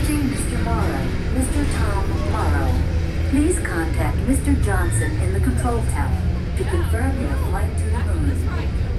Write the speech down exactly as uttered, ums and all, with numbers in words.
Reaching Mister Morrow. Mister Tom Morrow. Please contact Mister Johnson in the control tower to confirm your flight to the moon.